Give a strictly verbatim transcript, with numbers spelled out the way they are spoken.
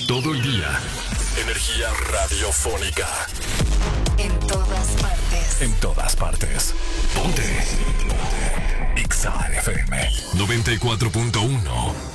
Todo el día. Energía radiofónica. En todas partes. En todas partes. Ponte. Ponte. X A F M noventa y cuatro punto uno.